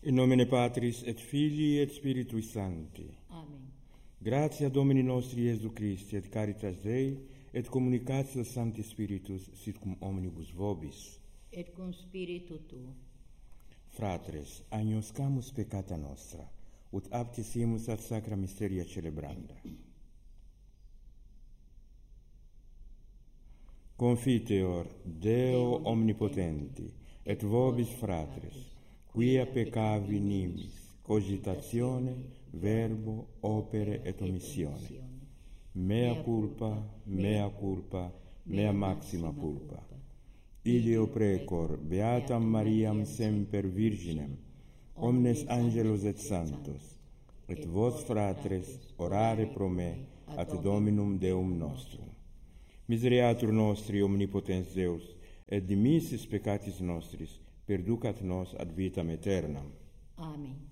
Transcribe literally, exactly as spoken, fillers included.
In nomine Patris et Filii et Spiritui Sancti. Amen. Gratia Domini nostri Iesu Christi et caritas Dei et communicatio Sancti Spiritus sit cum omnibus vobis. Et cum spiritu tuo. Fratres, agnoscamus peccata nostra, ut aptisimus ad sacra mysteria celebranda. Confiteor Deo omnipotenti et vobis fratres, quia peccavi nimis, cogitatione, verbo, opere et omissione. Mea culpa, mea culpa, mea maxima culpa. Ideo precor beatam Mariam semper Virginem, omnes angelos et santos, et vos fratres orare pro me ad Dominum Deum nostrum. Misereatur nostri omnipotens Deus, et dimissis peccatis nostris, perducat nos ad vitam aeternam. Amen.